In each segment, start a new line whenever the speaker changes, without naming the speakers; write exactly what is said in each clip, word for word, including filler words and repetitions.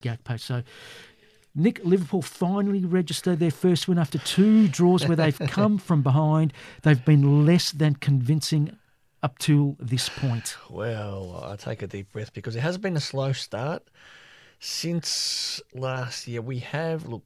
Gakpo. So, Nick, Liverpool finally registered their first win after two draws where they've come from behind. They've been less than convincing up to this point.
Well, I take a deep breath because it has been a slow start. Since last year, we have, look,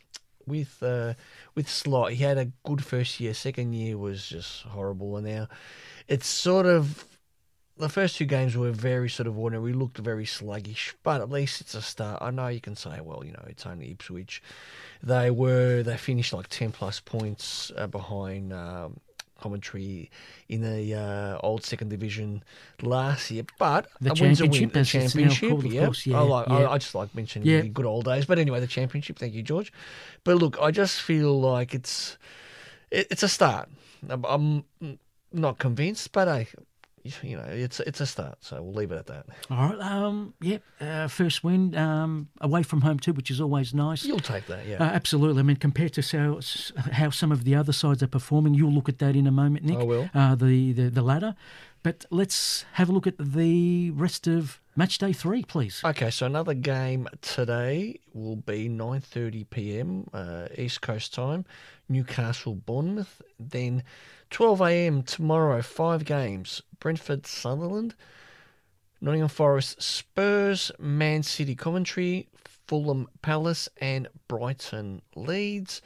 with uh, with Slot, he had a good first year. Second year was just horrible. And now it's sort of, the first two games were very sort of ordinary. We looked very sluggish, but at least it's a start. I know you can say, well, you know, it's only Ipswich. They were, they finished like ten plus points uh, behind um, Coventry in the uh, old second division last year, but
the
a win's a win.
championship,
The
as it's now
championship,
called, of
yeah.
course, yeah,
I, like,
yeah.
I, I just like mentioning
Yeah.
the good old days. But anyway, the championship. Thank you, George. But look, I just feel like it's it, it's a start. I'm, I'm not convinced, but I, you know, it's it's a start. So we'll leave it at that.
All right. Um, yep. Uh, first win um, away from home too, which is always nice.
You'll take that, yeah.
Uh, absolutely. I mean, compared to how, how some of the other sides are performing, you'll look at that in a moment, Nick.
I will.
Uh, the, the, the ladder. But let's have a look at the rest of match day three, please.
Okay, so another game today will be nine thirty p.m. Uh, East Coast time, Newcastle Bournemouth. Then twelve a.m. tomorrow, five games, Brentford Sunderland, Nottingham Forest Spurs, Man City Coventry, Fulham Palace and Brighton Leeds.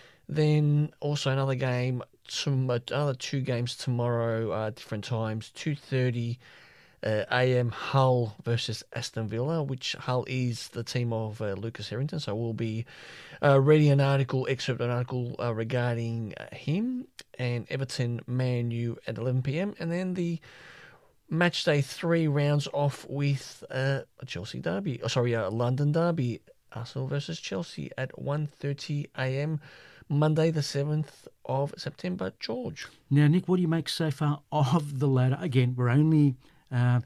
Then also another game, some, another two games tomorrow, uh, different times, two thirty uh, a m Hull versus Aston Villa, which Hull is the team of uh, Lucas Harrington, so we'll be uh, reading an article, excerpt an article uh, regarding uh, him, and Everton Man U at eleven p.m. And then the match day three rounds off with uh, a Chelsea derby, oh, sorry, a London derby, Arsenal versus Chelsea at one thirty a.m. Monday the seventh of September, George.
Now, Nick, what do you make so far of the ladder? Again, we're only uh,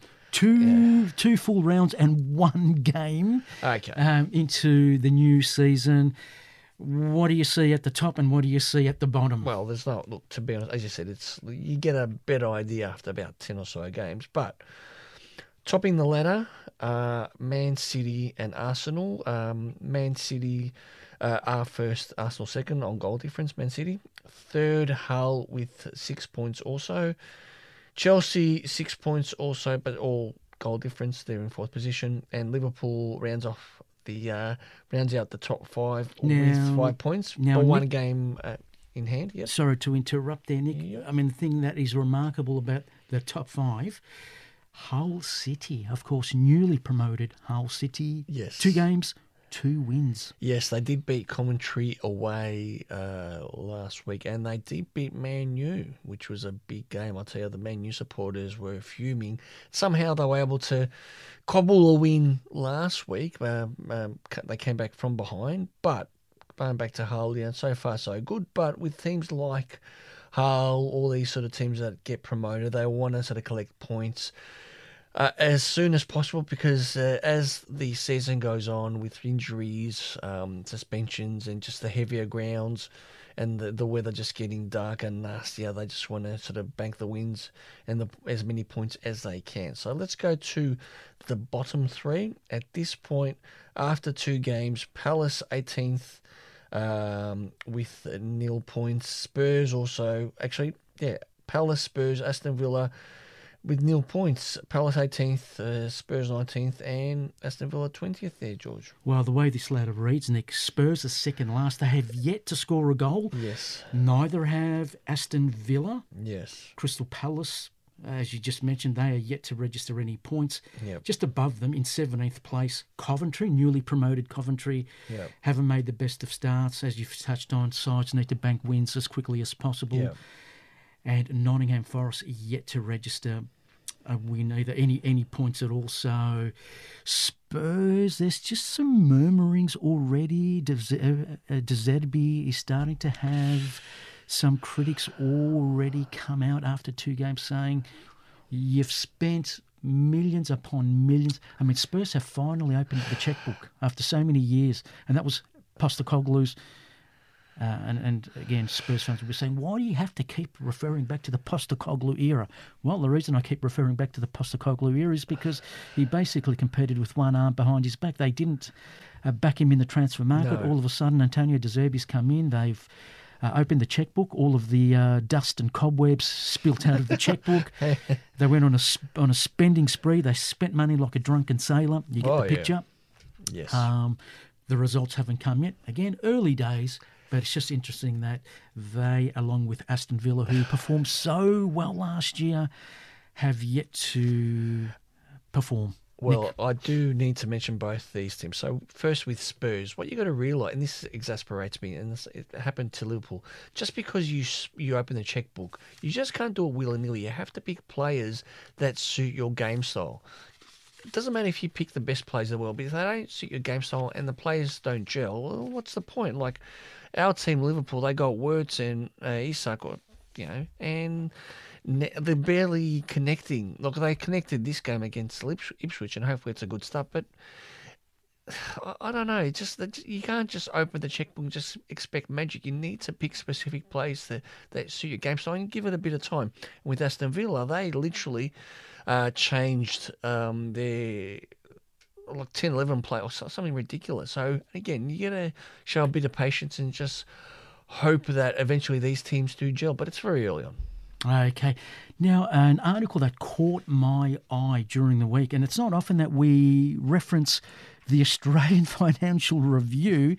two
Yeah.
two full rounds and one game
Okay.
um, into the new season. What do you see at the top and what do you see at the bottom?
Well, there's not, look, to be honest, as you said, it's you get a better idea after about ten or so games. But topping the ladder, uh, Man City and Arsenal. Um, Man City uh, are first, Arsenal second on goal difference, Man City. Third, Hull with six points also. Chelsea, six points also, but all goal difference. They're in fourth position. And Liverpool rounds off the, uh, rounds out the top five
Now-
with five points.
now,
But one
Nick-
game uh, in hand, yes.
Sorry to interrupt there, Nick.
Yeah.
I mean, the thing that is remarkable about the top five, Hull City, of course, newly promoted Hull City.
Yes.
Two games, two wins.
Yes, they did beat Coventry away uh, last week, and they did beat Man U, which was a big game. I'll tell you, the Man U supporters were fuming. Somehow they were able to cobble a win last week. Um, um, they came back from behind, but going back to Hull, you know, so far so good. But with teams like Hull, all these sort of teams that get promoted, they want to sort of collect points Uh, as soon as possible, because uh, as the season goes on with injuries, um, suspensions, and just the heavier grounds and the, the weather just getting darker and nastier, they just want to sort of bank the wins and the, as many points as they can. So let's go to the bottom three. At this point, after two games, Palace eighteenth um, with nil points. Spurs also, actually, yeah, Palace, Spurs, Aston Villa with nil points. Palace eighteenth, uh, Spurs nineteenth, and Aston Villa twentieth there, George.
Well, the way this ladder reads, Nick, Spurs are second last. They have yet to score a goal.
Yes.
Neither have Aston Villa.
Yes.
Crystal Palace, as you just mentioned, they are yet to register any points.
Yep.
Just above them in seventeenth place, Coventry, newly promoted Coventry,
Yep.
haven't made the best of starts. As you've touched on, sides need to bank wins as quickly as possible.
Yep.
And Nottingham Forest yet to register a win either, any any points at all. So Spurs, there's just some murmurings already. De Zerbi is starting to have some critics already come out after two games saying you've spent millions upon millions. I mean, Spurs have finally opened the checkbook after so many years, and that was Postecoglou's Uh, and, and again, Spurs fans will be saying, why do you have to keep referring back to the Postecoglou era? Well, the reason I keep referring back to the Postecoglou era is because he basically competed with one arm behind his back. They didn't uh, back him in the transfer market.
No.
All of a sudden, Antonio De Zerbi's come in. They've uh, opened the checkbook. All of the uh, dust and cobwebs spilt out of the checkbook. They went on a, on a spending spree. They spent money like a drunken sailor. You get
Oh,
the picture.
Yeah. Yes.
Um, the results haven't come yet. Again, early days. But it's just interesting that they, along with Aston Villa, who performed so well last year, have yet to perform.
Well,
Nick?
I do need to mention both these teams. So first with Spurs, what you got to realise, and this exasperates me, and this, it happened to Liverpool, just because you you open the checkbook, you just can't do it willy-nilly. You have to pick players that suit your game style. It doesn't matter if you pick the best players in the world, but if they don't suit your game style and the players don't gel, well, what's the point? Like, our team, Liverpool, they got Wirtz and uh, Isak, or, you know, and ne- they're barely connecting. Look, they connected this game against Ips- Ipswich, and hopefully it's a good start. But I, I don't know. It's just that you can't just open the checkbook and just expect magic. You need to pick specific players that, that suit your game style and give it a bit of time. And with Aston Villa, they literally uh, changed um, their like ten, eleven play or something ridiculous. So again, you got to show a bit of patience and just hope that eventually these teams do gel, but it's very early on.
Okay. Now, an article that caught my eye during the week, and it's not often that we reference the Australian Financial Review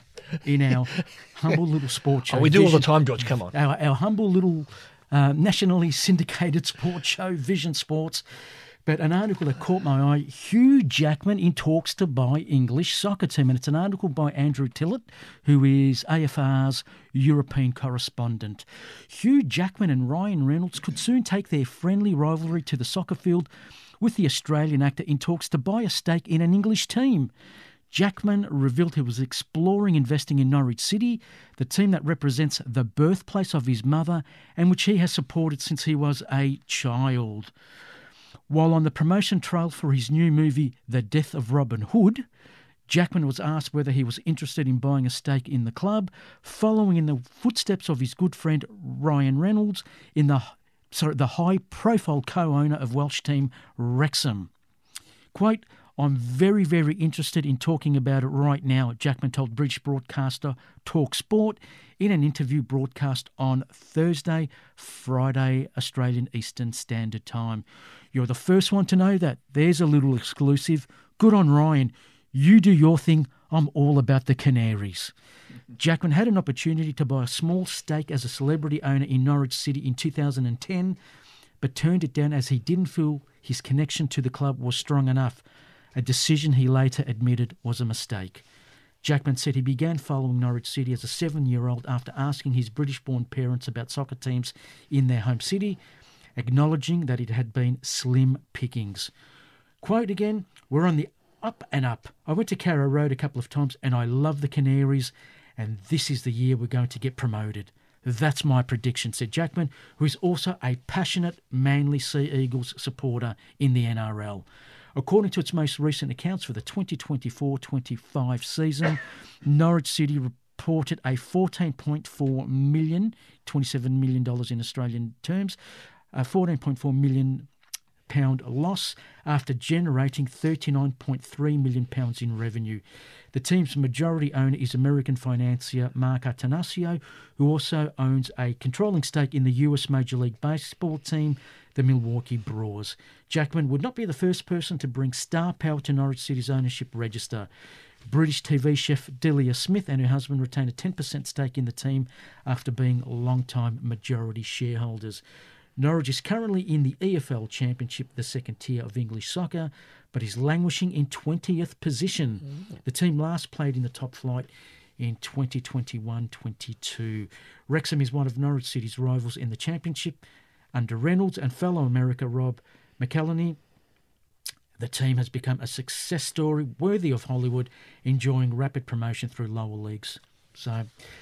in our humble little sports show.
Oh, we do all
Vision,
the time, George. Come on.
Our, our humble little uh, nationally syndicated sports show, Vision Sports. But an article that caught my eye, Hugh Jackman in talks to buy English soccer team. And it's an article by Andrew Tillett, who is A F R's European correspondent. Hugh Jackman and Ryan Reynolds could soon take their friendly rivalry to the soccer field, with the Australian actor in talks to buy a stake in an English team. Jackman revealed he was exploring investing in Norwich City, the team that represents the birthplace of his mother and which he has supported since he was a child. While on the promotion trail for his new movie, The Death of Robin Hood, Jackman was asked whether he was interested in buying a stake in the club, following in the footsteps of his good friend Ryan Reynolds in the sorry, the high-profile co-owner of Welsh team Wrexham. Quote, I'm very, very interested in talking about it right now, Jackman told British broadcaster TalkSport in an interview broadcast on Thursday, Friday, Australian Eastern Standard Time. You're the first one to know that. There's a little exclusive. Good on Ryan. You do your thing. I'm all about the Canaries. Jackman had an opportunity to buy a small stake as a celebrity owner in Norwich City in two thousand ten, but turned it down as he didn't feel his connection to the club was strong enough, a decision he later admitted was a mistake. Jackman said he began following Norwich City as a seven-year-old after asking his British-born parents about soccer teams in their home city, acknowledging that it had been slim pickings. Quote again, we're on the up and up. I went to Carrow Road a couple of times and I love the Canaries, and this is the year we're going to get promoted. That's my prediction, said Jackman, who is also a passionate Manly Sea Eagles supporter in the N R L. According to its most recent accounts for the twenty twenty-four twenty-five season, Norwich City reported a fourteen point four million dollars, twenty-seven million dollars in Australian terms, a fourteen point four million pound loss after generating thirty-nine point three million pounds in revenue. The team's majority owner is American financier Mark Attanasio, who also owns a controlling stake in the U S Major League Baseball team, the Milwaukee Brewers. Jackman would not be the first person to bring star power to Norwich City's ownership register. British T V chef Delia Smith and her husband retain a ten percent stake in the team after being long-time majority shareholders. Norwich is currently in the E F L Championship, the second tier of English soccer, but is languishing in twentieth position. Mm. The team last played in the top flight in twenty twenty-one twenty-two. Wrexham is one of Norwich City's rivals in the Championship. Under Reynolds and fellow America Rob McElhenney, the team has become a success story worthy of Hollywood, enjoying rapid promotion through lower leagues. So,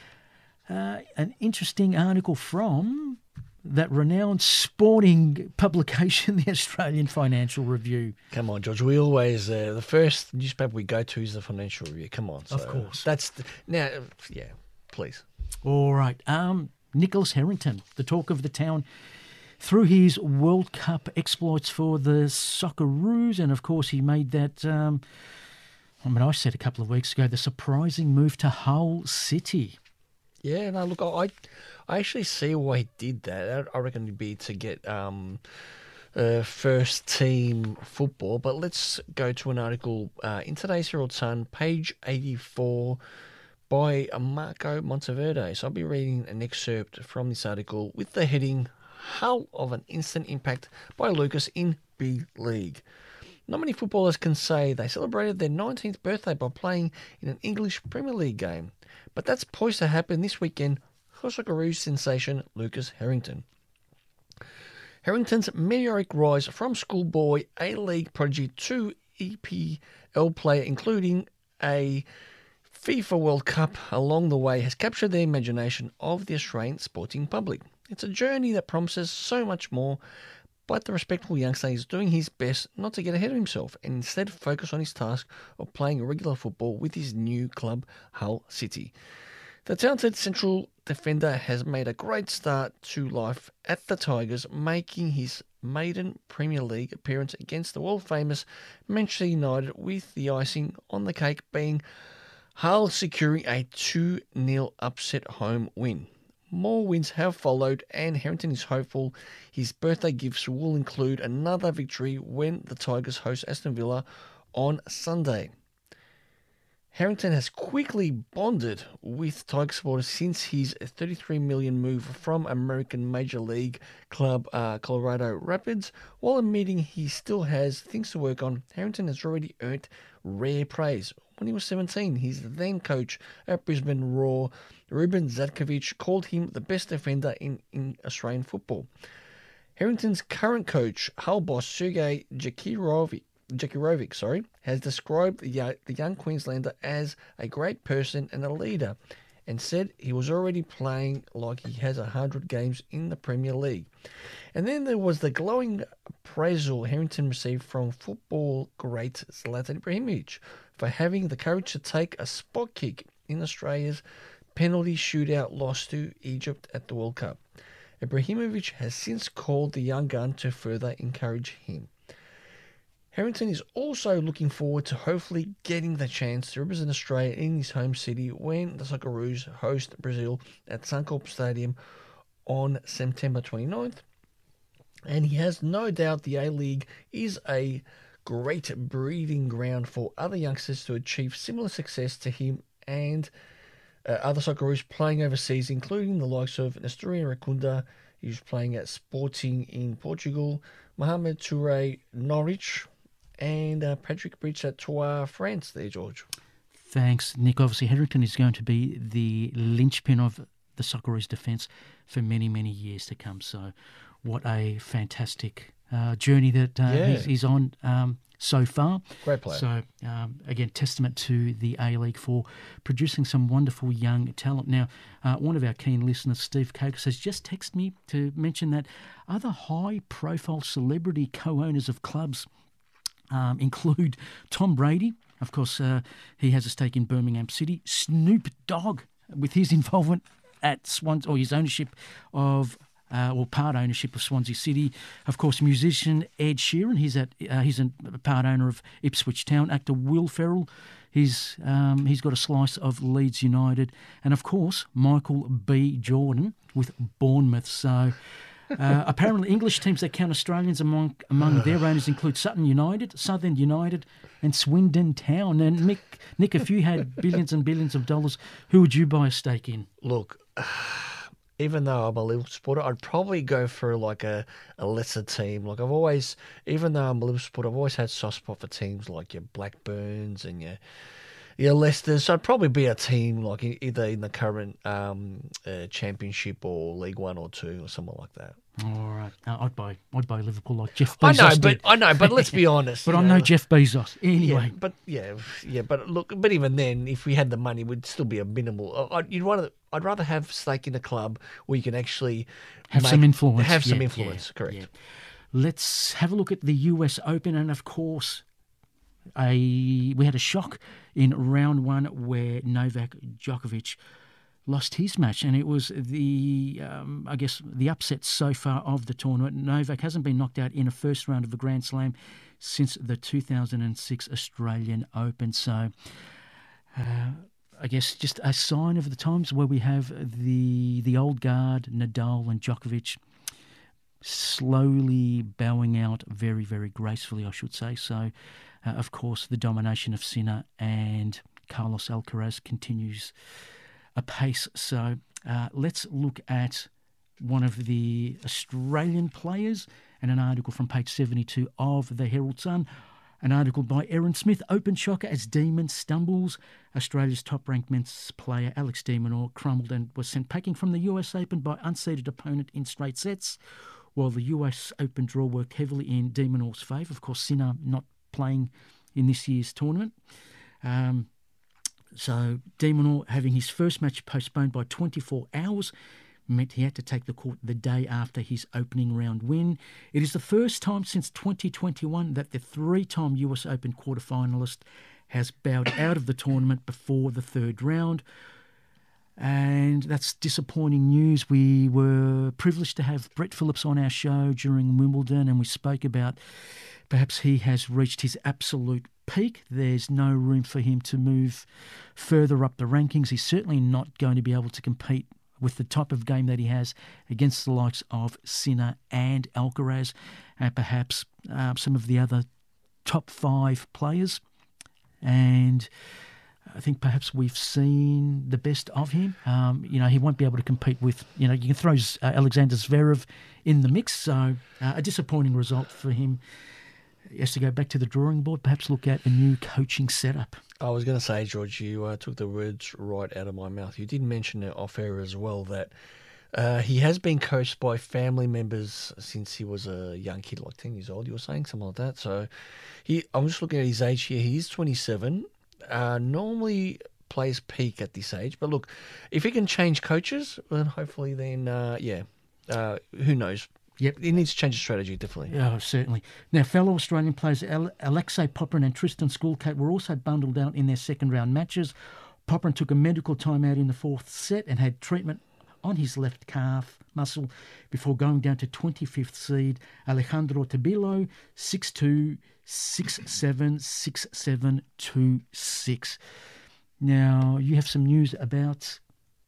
uh, an interesting article from that renowned sporting publication, the Australian Financial Review.
Come on, George. We always, uh, the first newspaper we go to is the Financial Review. Come on. So
of course.
That's, the, now, yeah, please.
All right. Um, Nicholas Harrington, the talk of the town, through his World Cup exploits for the Socceroos, and of course he made that, um, I mean, I said a couple of weeks ago, the surprising move to Hull City.
Yeah, no, look, I, I actually see why he did that. I reckon it'd be to get um, uh, first team football. But let's go to an article uh, in today's Herald Sun, page eighty-four, by Marco Monteverde. So I'll be reading an excerpt from this article with the heading, Hull of an Instant Impact by Lucas in Big League. Not many footballers can say they celebrated their nineteenth birthday by playing in an English Premier League game. But that's poised to happen this weekend for Socceroos sensation Lucas Harrington. Harrington's meteoric rise from schoolboy A-League prodigy to E P L player, including a FIFA World Cup along the way, has captured the imagination of the Australian sporting public. It's a journey that promises so much more, but the respectable youngster is doing his best not to get ahead of himself and instead focus on his task of playing regular football with his new club, Hull City. The talented central defender has made a great start to life at the Tigers, making his maiden Premier League appearance against the world-famous Manchester United, with the icing on the cake being Hull securing a two nil upset home win. More wins have followed, and Harrington is hopeful his birthday gifts will include another victory when the Tigers host Aston Villa on Sunday. Harrington has quickly bonded with Tiger supporters since his thirty-three million dollars move from American Major League club uh, Colorado Rapids. While admitting he still has things to work on, Harrington has already earned rare praise. When he was seventeen, his then coach at Brisbane Roar, Ruben Zadkovich, called him the best defender in, in Australian football. Harrington's current coach, Hull boss Sergei Jakirovic, Jakirovic sorry, has described the, the young Queenslander as a great person and a leader, and said he was already playing like he has one hundred games in the Premier League. And then there was the glowing appraisal Harrington received from football great Zlatan Ibrahimovic for having the courage to take a spot kick in Australia's penalty shootout loss to Egypt at the World Cup. Ibrahimovic has since called the young gun to further encourage him. Harrington is also looking forward to hopefully getting the chance to represent Australia in his home city when the Socceroos host Brazil at Suncorp Stadium on September twenty-ninth. And he has no doubt the A-League is a great breeding ground for other youngsters to achieve similar success to him and uh, other Socceroos playing overseas, including the likes of Nestorian Racunda, who's playing at Sporting in Portugal, Mohamed Touré, Norwich, and uh, Patrick Bridge at Troyes, France there, George.
Thanks, Nick. Obviously, Harrington is going to be the linchpin of the Socceroos defence for many, many years to come. So what a fantastic uh, journey that uh,
Yeah.
he's, he's on um, so far.
Great player.
So, um, again, testament to the A-League for producing some wonderful young talent. Now, uh, one of our keen listeners, Steve Kokos, has just texted me to mention that other high-profile celebrity co-owners of clubs um, include Tom Brady. Of course, uh, he has a stake in Birmingham City. Snoop Dogg, with his involvement at Swansea, or his ownership of Uh, or part ownership of Swansea City. Of course, musician Ed Sheeran, he's at uh, he's a part owner of Ipswich Town. Actor Will Ferrell, he's um, he's got a slice of Leeds United, and of course Michael B. Jordan with Bournemouth. So uh, apparently, English teams that count Australians among among their owners include Sutton United, Southend United, and Swindon Town. And Nick, Nick, if you had billions and billions of dollars, who would you buy a stake in?
Look, even though I'm a Liverpool supporter, I'd probably go for like a, a lesser team. Like I've always, even though I'm a Liverpool supporter, I've always had soft spot for teams like your Blackburns and your your Leicester. So I'd probably be a team like in, either in the current um, uh, Championship or League One or Two or something like that.
All right, uh, I'd buy I'd buy Liverpool like Jeff
I
Bezos
know,
did.
but I know, but let's be honest.
But
you
I'm
know,
no Jeff Bezos anyway.
Yeah, but yeah, yeah, but look, but even then, if we had the money, we'd still be a minimal. I- You'd want to. I'd rather have stake in a club where you can actually
Have
make-
some influence.
Have some
Yeah,
influence,
yeah,
correct?
yeah. Let's have a look at the U S Open, and of course, a we had a shock in round one where Novak Djokovic lost his match, and it was the, um, I guess, the upset so far of the tournament. Novak hasn't been knocked out in a first round of the Grand Slam since the two thousand six Australian Open. So, uh, I guess just a sign of the times where we have the the old guard, Nadal and Djokovic, slowly bowing out very, very gracefully, I should say. So, uh, of course, the domination of Sinner and Carlos Alcaraz continues apace. So uh, let's look at one of the Australian players and an article from page seventy-two of the Herald Sun. An article by Aaron Smith, Open Shocker as Demon stumbles. Australia's top-ranked men's player Alex de Minaur crumbled and was sent packing from the U S Open by unseeded opponent in straight sets, while the U S Open draw worked heavily in de Minaur's favour. Of course, Sinner not playing in this year's tournament. Um, So de Minaur having his first match postponed by twenty-four hours meant he had to take the court the day after his opening round win. It is the first time since twenty twenty-one that the three-time U S Open quarterfinalist has bowed out of the tournament before the third round. And that's disappointing news. We were privileged to have Brett Phillips on our show during Wimbledon, and we spoke about perhaps he has reached his absolute peak. There's no room for him to move further up the rankings. He's certainly not going to be able to compete with the type of game that he has against the likes of Sinner and Alcaraz, and perhaps uh, some of the other top five players. And I think perhaps we've seen the best of him. Um, you know, he won't be able to compete with, you know, you can throw uh, Alexander Zverev in the mix. So uh, a disappointing result for him. He has to go back to the drawing board, perhaps look at a new coaching setup.
I was going to say, George, you uh, took the words right out of my mouth. You did mention it off air as well that uh, he has been coached by family members since he was a young kid, like ten years old, you were saying, something like that. So he, I'm just looking at his age here. He is twenty-seven. Uh, normally players peak at this age. But look, if he can change coaches, then hopefully then, uh, yeah, uh, who knows?
Yep.
He needs to change his strategy, definitely.
Oh, certainly. Now, fellow Australian players Alexei Popyrin and Tristan Skulkate were also bundled out in their second-round matches. Popyrin took a medical timeout in the fourth set and had treatment on his left calf muscle before going down to twenty-fifth seed Alejandro Tabilo, six two, six seven, six seven, two six. Now, you have some news about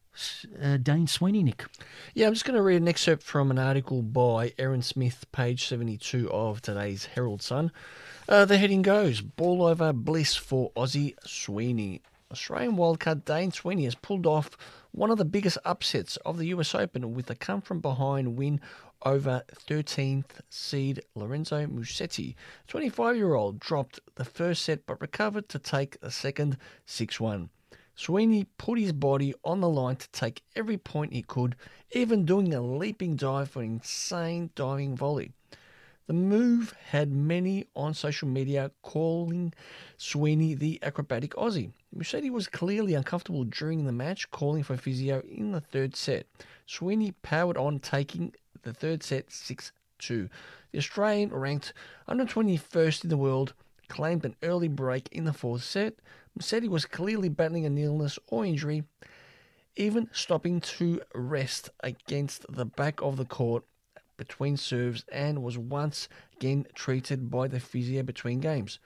Uh, Dane Sweeney, Nick.
Yeah, I'm just going to read an excerpt from an article by Aaron Smith, page seventy-two of today's Herald Sun. Uh, the heading goes, ball over bliss for Aussie Sweeney. Australian wildcard Dane Sweeney has pulled off one of the biggest upsets of the U S Open with a come-from-behind win over thirteenth seed Lorenzo Musetti. twenty-five-year-old dropped the first set but recovered to take the second six one. Sweeney put his body on the line to take every point he could, even doing a leaping dive for an insane diving volley. The move had many on social media calling Sweeney the acrobatic Aussie. Musetti was clearly uncomfortable during the match, calling for physio in the third set. Sweeney powered on, taking the third set six two. The Australian, ranked one hundred twenty-first in the world, claimed an early break in the fourth set. Musetti was clearly battling an illness or injury, even stopping to rest against the back of the court between serves, and was once again treated by the physio between games.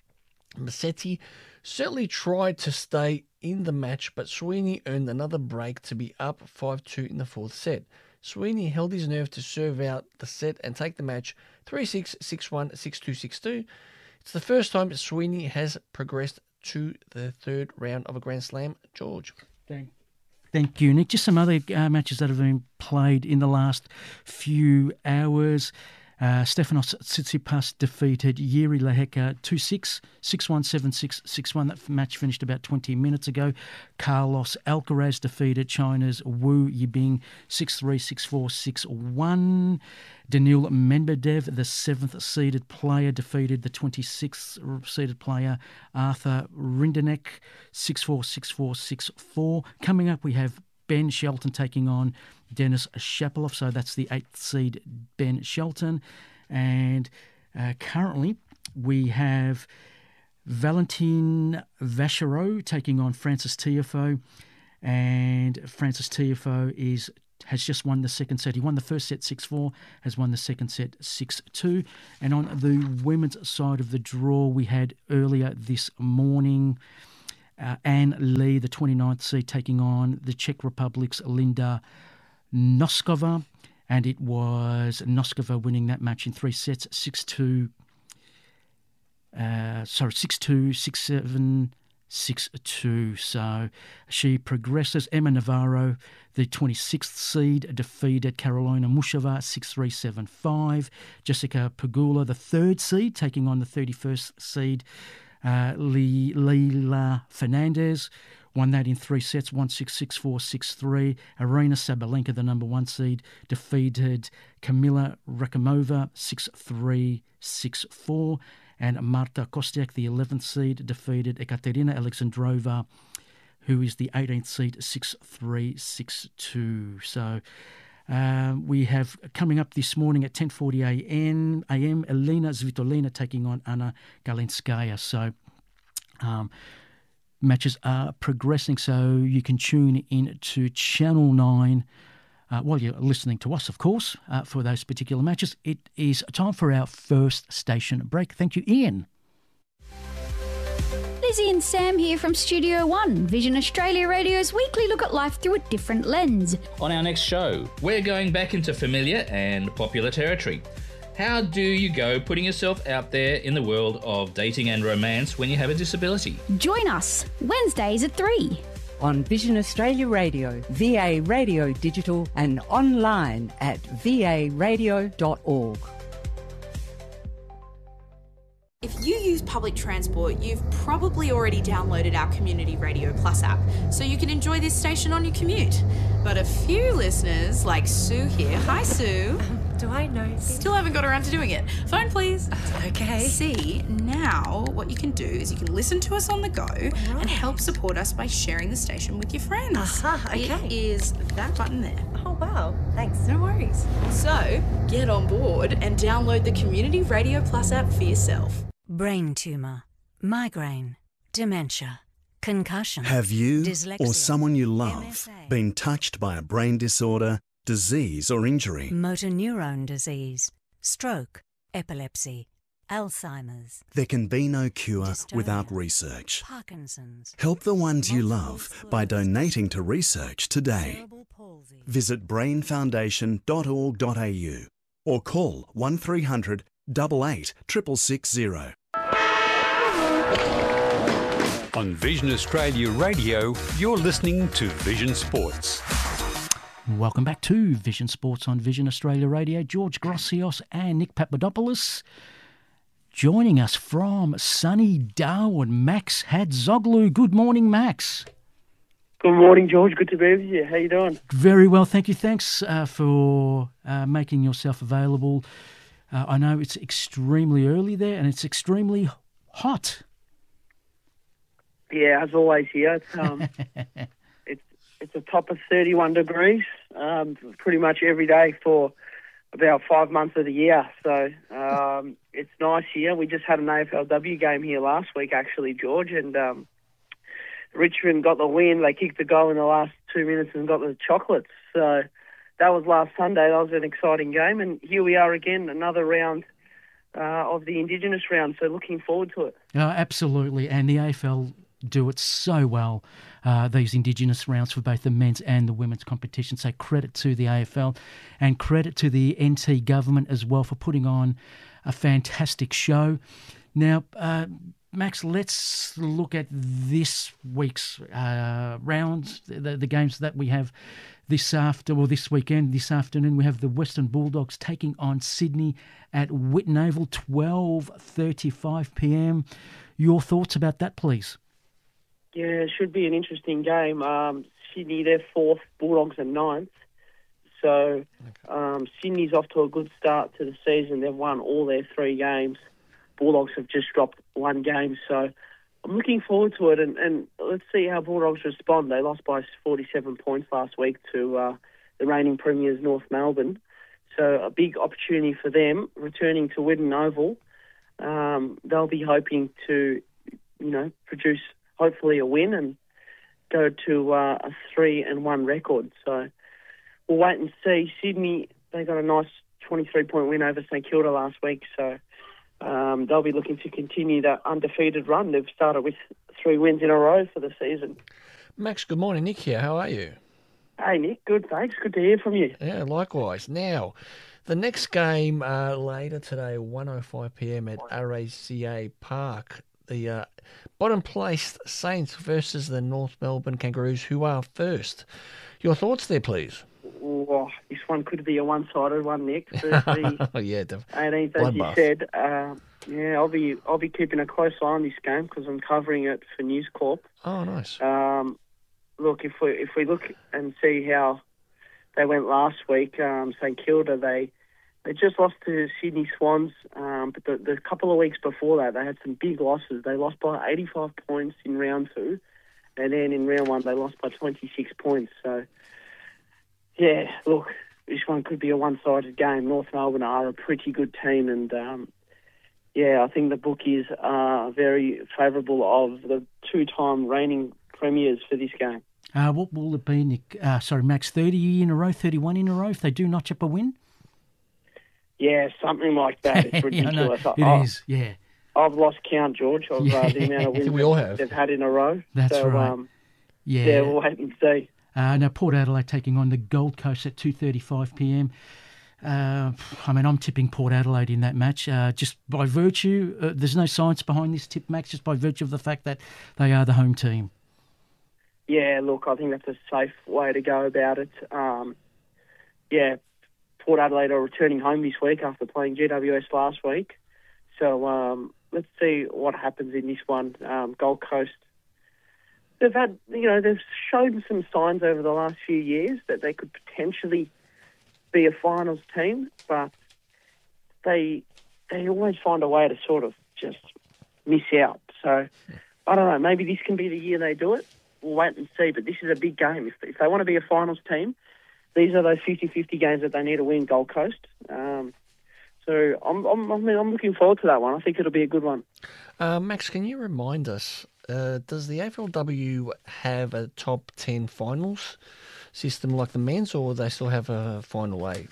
Musetti certainly tried to stay in the match, but Sweeney earned another break to be up five two in the fourth set. Sweeney held his nerve to serve out the set and take the match three six, six one, six two, six two. It's the first time Sweeney has progressed to the third round of a Grand Slam. George.
Thank, Thank you, Nick. Just some other uh, matches that have been played in the last few hours. Uh, Stefanos Tsitsipas defeated Jiri Lehecka two six, six one, seven six, six one. That match finished about twenty minutes ago. Carlos Alcaraz defeated China's Wu Yibing six three, six four, six one. Daniil Medvedev, the seventh-seeded player, defeated the twenty-sixth-seeded player Arthur Rinderknech six four, six four, six four. Coming up, we have Ben Shelton taking on Denis Shapovalov, so that's the eighth seed Ben Shelton. And uh, currently we have Valentin Vachereau taking on Francis Tiafoe. And Francis Tiafoe is has just won the second set. He won the first set six four, has won the second set six two. And on the women's side of the draw, we had earlier this morning uh, Anne Lee, the twenty-ninth seed, taking on the Czech Republic's Linda Noskova. And it was Noskova winning that match in three sets, six two, uh, sorry, six two, six seven, six two. So she progresses. Emma Navarro, the twenty-sixth seed, defeated Karolina Mushova six three, seven five. Jessica Pegula, the third seed, taking on the thirty-first seed, uh, Le- Leila Fernandez, won that in three sets, one six, six four, six three. Arina Sabalenka, the number one seed, defeated Kamila Rakimova six three, six four. And Marta Kostiak, the eleventh seed, defeated Ekaterina Alexandrova, who is the eighteenth seed, six three, six two. So um, we have coming up this morning at ten forty a m, Elena Svitolina taking on Anna Galenskaya. So um, matches are progressing, so you can tune in to Channel nine Uh, while you're listening to us, of course, uh, for those particular matches. It is time for our first station break. Thank you, Ian.
Lizzie and Sam here from Studio One, Vision Australia Radio's weekly look at life through a different lens.
On our next show, we're going back into familiar and popular territory. How do you go putting yourself out there in the world of dating and romance when you have a disability?
Join us Wednesdays at three.
On Vision Australia Radio, V A Radio Digital, and online at v a radio dot org.
If you use public transport, you've probably already downloaded our Community Radio Plus app, so you can enjoy this station on your commute. But a few listeners, like Sue here, hi Sue,
Do I know?
still haven't got around to doing it. Phone please.
Okay.
See, now what you can do is you can listen to us on the go and help support us by sharing the station with your friends.
Aha, okay.
It is that button there.
Oh, wow. Thanks.
No worries. So, get on board and download the Community Radio Plus app for yourself.
Brain tumour, migraine, dementia, concussion.
Have you
dyslexia,
or someone you
M
love
S A,
been touched by a brain disorder, disease or injury?
motor neurone disease, stroke, epilepsy, Alzheimer's,
There can be no cure
Dystonia,
without research.
Parkinson's,
Help the ones you
multiple
love by donating to research today.
cerebral palsy.
Visit brain foundation dot org dot a u or call one three hundred, eight eight, six six six zero.
On Vision Australia Radio, you're listening to Vision Sports.
Welcome back to Vision Sports on Vision Australia Radio. George Grossios and Nick Papadopoulos joining us from sunny Darwin. Max Hadzoglu. Good morning, Max.
Good morning, George. Good to be with you. How you doing?
Very well, thank you. Thanks uh, for uh, making yourself available. Uh, I know it's extremely early there and it's extremely hot.
Yeah, as always here. It's um, it's it's a top of thirty-one degrees, um, pretty much every day for about five months of the year. So um, it's nice here. We just had an A F L W game here last week, actually, George, and um, Richmond got the win. They kicked the goal in the last two minutes and got the chocolates. So that was last Sunday. That was an exciting game, and here we are again, another round uh, of the Indigenous round. So looking forward to it.
Uh, absolutely, and the A F L do it so well, uh, these Indigenous rounds for both the men's and the women's competition. So credit to the A F L and credit to the N T government as well for putting on a fantastic show. Now, uh, Max, let's look at this week's uh, rounds, the, the games that we have this after, or this weekend, this afternoon. We have the Western Bulldogs taking on Sydney at Whitten Oval, twelve thirty-five p m. Your thoughts about that, please?
Yeah, it should be an interesting game. Um, Sydney, they're fourth, Bulldogs are ninth. So um, Sydney's off to a good start to the season. They've won all their three games. Bulldogs have just dropped one game. So I'm looking forward to it, and, and let's see how Bulldogs respond. They lost by forty-seven points last week to uh, the reigning premiers, North Melbourne. So a big opportunity for them, returning to Whitten Oval. Um, they'll be hoping to, you know, produce hopefully a win and go to uh, a three and one record. So we'll wait and see. Sydney, they got a nice twenty-three point win over St Kilda last week, so um, they'll be looking to continue that undefeated run. They've started with three wins in a row for the season.
Max, good morning. Nick here. How are you?
Hey, Nick. Good, thanks. Good to hear from you.
Yeah, likewise. Now, the next game uh, later today, one oh five p.m. at R A C A Park, the uh, bottom-placed Saints versus the North Melbourne Kangaroos, who are first. Your thoughts there, please?
Oh, this one could be a one-sided one, Nick. Thursday,
oh, yeah, the
eighteenth, as you said. Uh, yeah, I'll be I'll be keeping a close eye on this game because I'm covering it for News Corp.
Oh, nice.
Um, look, if we if we look and see how they went last week, um, St Kilda, they they just lost to Sydney Swans, um, but the, the couple of weeks before that, they had some big losses. They lost by eighty-five points in round two, and then in round one, they lost by twenty-six points. So, yeah, look, this one could be a one-sided game. North Melbourne are a pretty good team, and um, yeah, I think the bookies are very favourable of the two-time reigning premiers for this game.
Uh, what will it be, Nick? Uh, sorry, Max, thirty in a row, thirty-one in a row if they do notch up a win?
Yeah, something like that. It's ridiculous.
yeah, it
I,
is, yeah.
I've lost count, George, of
yeah.
uh, the amount of wins
we all have.
they've had in a row.
That's
so,
right.
Um,
yeah.
yeah, we'll wait and see.
Uh, now, Port Adelaide taking on the Gold Coast at two thirty-five p.m. Uh, I mean, I'm tipping Port Adelaide in that match. Uh, just by virtue, uh, there's no science behind this tip, Max, just by virtue of the fact that they are the home team.
Yeah, look, I think that's a safe way to go about it. Um, yeah, Port Adelaide are returning home this week after playing G W S last week. So um, let's see what happens in this one. Um, Gold Coast, they've had, you know, they've shown some signs over the last few years that they could potentially be a finals team, but they they always find a way to sort of just miss out. So I don't know, maybe this can be the year they do it. We'll wait and see, but this is a big game. If, if they want to be a finals team, these are those fifty-fifty games that they need to win, Gold Coast. Um, so I'm, I'm, I mean, I'm looking forward to that one. I think it'll be a good one.
Uh, Max, can you remind us, uh, does the A F L W have a top ten finals system like the men's, or do they still have a final eight?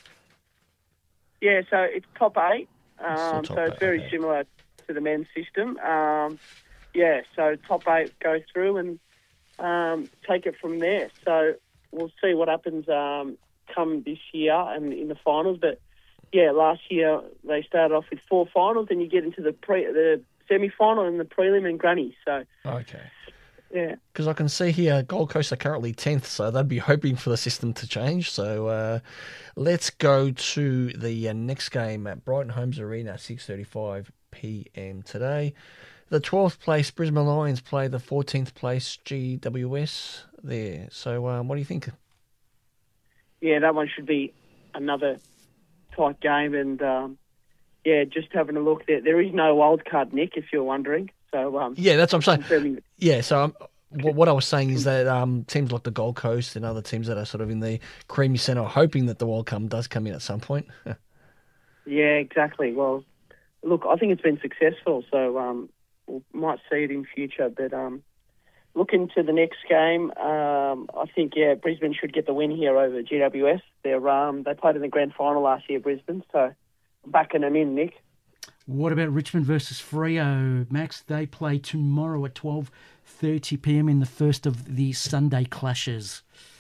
Yeah, so it's top eight. Um,
top
so it's
eight,
very
okay.
similar to the men's system. Um, yeah, so top eight go through and um, take it from there. So we'll see what happens um, come this year and in the finals. But yeah, last year they started off with four finals, and you get into the pre the semi-final and the prelim and granny. So
okay,
yeah,
because I can see here Gold Coast are currently tenth, so they'd be hoping for the system to change. So uh, let's go to the uh, next game at Brighton Homes Arena, six thirty-five p.m. today. The twelfth place Brisbane Lions play the fourteenth place G W S there. So um, what do you think?
Yeah, that one should be another tight game. And, um, yeah, just having a look, there, there is no wild card, Nick, if you're wondering. So um,
Yeah, that's what I'm saying.
confirming-
Yeah, so um, what, what I was saying is that um, teams like the Gold Coast and other teams that are sort of in the creamy centre are hoping that the World Cup does come in at some point.
Yeah, exactly. Well, look, I think it's been successful, so um, we might see it in future. But um, looking to the next game, um, I think, yeah, Brisbane should get the win here over G W S. They're, um, they played in the grand final last year, Brisbane, so backing them in, Nick.
What about Richmond versus Freo, Max? They play tomorrow at twelve thirty p.m. in the first of the Sunday clashes.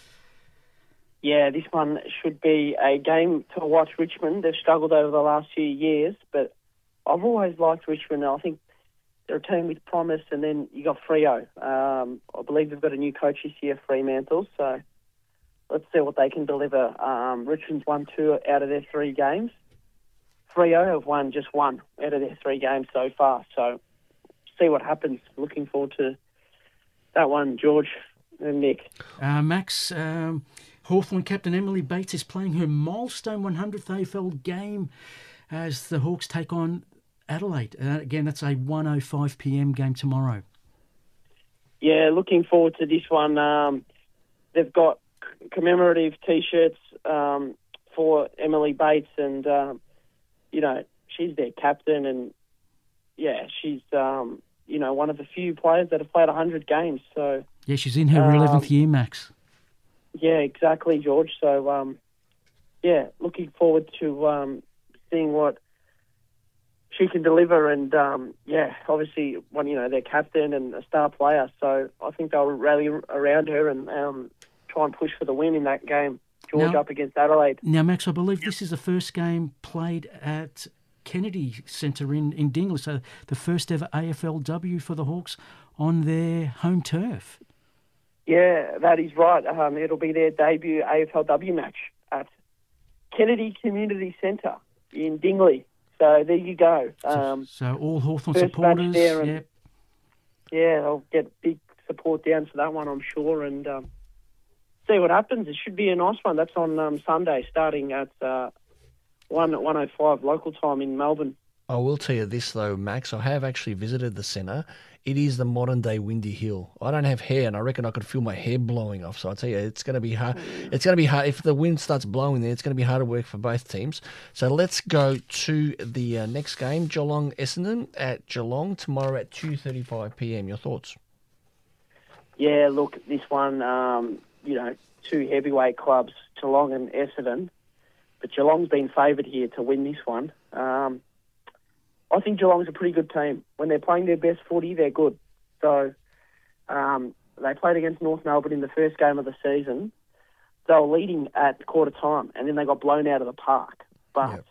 Yeah, this one should be a game to watch. Richmond, they've struggled over the last few years, but I've always liked Richmond. I think they're a team with promise, and then you got Freo. Um, I believe they've got a new coach this year, Fremantle, so let's see what they can deliver. Um, Richmond's won two out of their three games. Freo have won just one out of their three games so far, so see what happens. Looking forward to that one, George and Nick.
Uh, Max, um, Hawthorn captain Emily Bates is playing her milestone one hundredth A F L game as the Hawks take on Adelaide. Uh, again, that's a one oh five p.m. game tomorrow.
Yeah, looking forward to this one. Um, they've got commemorative T-shirts um, for Emily Bates, and um, you know, she's their captain, and yeah, she's um, you know, one of the few players that have played one hundred games. So
Yeah, she's in her
Um,
eleventh year, Max.
Yeah, exactly, George. So, um, yeah, looking forward to um, seeing what she can deliver. And, um, yeah, obviously, one, you know, their captain and a star player. So I think they'll rally around her and um, try and push for the win in that game, George,
Now-
up against Adelaide.
Now, Max, I believe this is the first game played at Kennedy Centre in, in Dingley, so the first ever A F L W for the Hawks on their home turf.
Yeah, that is right. Um, it'll be their debut A F L W match at Kennedy Community Centre in Dingley. So there you go. Um,
So all Hawthorn
first match
supporters,
there and-
yeah,
yeah, I'll get big support down for that one, I'm sure, and um, see what happens. It should be a nice one. That's on um, Sunday, starting at uh, one one oh five local time in Melbourne.
I will tell you this though, Max. I have actually visited the centre. It is the modern day Windy Hill. I don't have hair, and I reckon I could feel my hair blowing off. So I tell you, it's going to be hard. It's going to be hard if the wind starts blowing there. It's going to be hard to work for both teams. So let's go to the uh, next game, Geelong Essendon at Geelong tomorrow at two thirty-five p m. Your thoughts?
Yeah, look, this one, um, you know, two heavyweight clubs, Geelong and Essendon. But Geelong's been favoured here to win this one. Um, I think Geelong's a pretty good team. When they're playing their best footy, they're good. So um, they played against North Melbourne in the first game of the season. They were leading at quarter time, and then they got blown out of the park. But
Yep.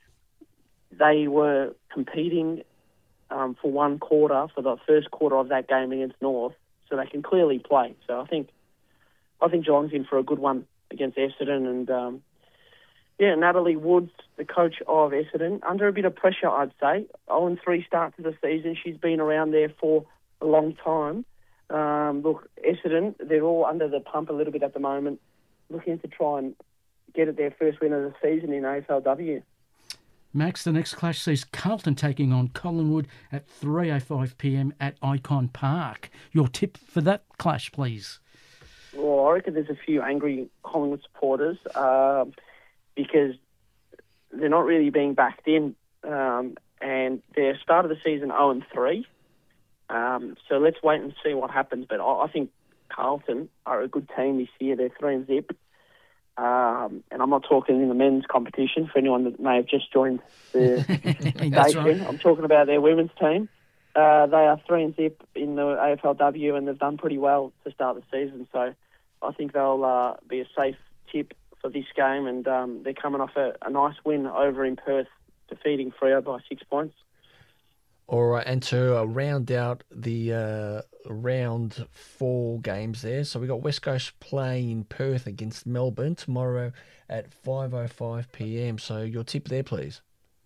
they were competing um, for one quarter, for the first quarter of that game against North, so they can clearly play. So I think I think Geelong's in for a good one against Essendon. And, um, yeah, Natalie Woods, the coach of Essendon, under a bit of pressure, I'd say. oh and three start to the season. She's been around there for a long time. Um, look, Essendon, they're all under the pump a little bit at the moment, looking to try and get it their first win of the season in A F L W.
Max, the next clash sees Carlton taking on Collingwood at three oh five p m at Icon Park. Your tip for that clash, please.
Well, I reckon there's a few angry Collingwood supporters um, because they're not really being backed in, um, and their start of the season oh and three. Um, so let's wait and see what happens. But I, I think Carlton are a good team this year. They're three and zip. Um, and I'm not talking in the men's competition for anyone that may have just joined the
That's
station.
right.
I'm talking about their women's team. Uh, they are three and zip in the A F L W, and they've done pretty well to start the season. So I think they'll uh, be a safe tip for this game, and um, they're coming off a, a nice win over in Perth, defeating Freo by six points.
All right, and to uh, round out the uh, round four games there, so we got West Coast playing in Perth against Melbourne tomorrow at five oh five p m. So your tip there, please.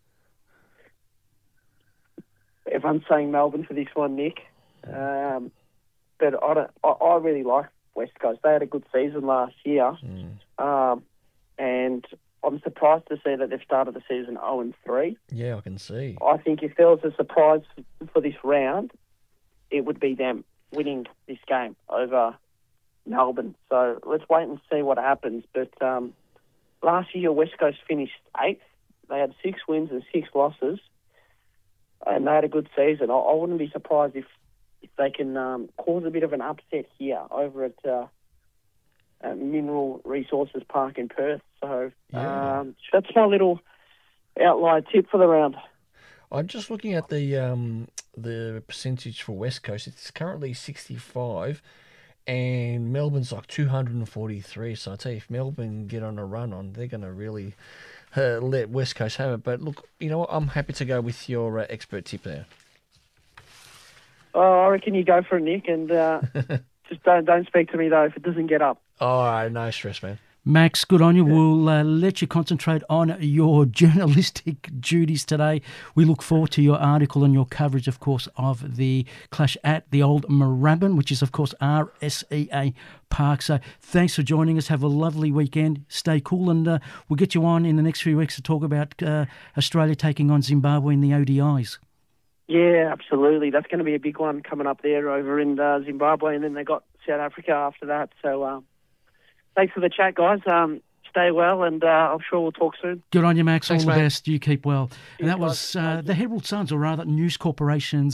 Everyone's saying Melbourne for this one, Nick. Um, but I, don't, I, I really like West Coast. They had a good season last year.
Mm.
Um, and I'm surprised to see that they've started the season oh and three.
Yeah, I can see.
I think if there was a surprise for this round, it would be them winning this game over Melbourne. So let's wait and see what happens. But um, last year, West Coast finished eighth. They had six wins and six losses, and they had a good season. I, I wouldn't be surprised if, if they can um, cause a bit of an upset here over at uh, uh, Mineral Resources Park in Perth. So
Yeah.
um, that's my little outlier tip for the round.
I'm just looking at the um, the percentage for West Coast. It's currently sixty-five, and Melbourne's like two hundred forty-three. So I tell you, if Melbourne get on a run on, they're going to really uh, let West Coast have it. But look, you know what? I'm happy to go with your uh, expert tip there.
Oh, I reckon you go for it, Nick, and uh, just don't don't speak to me though if it doesn't get up.
All right, no stress, man.
Max, good on you. We'll uh, let you concentrate on your journalistic duties today. We look forward to your article and your coverage, of course, of the clash at the Old Moorabbin, which is, of course, R S E A Park. So thanks for joining us. Have a lovely weekend. Stay cool, and uh, we'll get you on in the next few weeks to talk about uh, Australia taking on Zimbabwe in the O D Is.
Yeah, absolutely. That's going to be a big one coming up there over in uh, Zimbabwe, and then they got South Africa after that. So uh, thanks for the chat, guys. Um, stay well, and uh, I'm sure we'll talk soon.
Good on you, Max.
Thanks,
All the
mate.
best. You keep well. And that
Cheers,
was
guys.
uh, the Herald Suns, or rather News Corporation's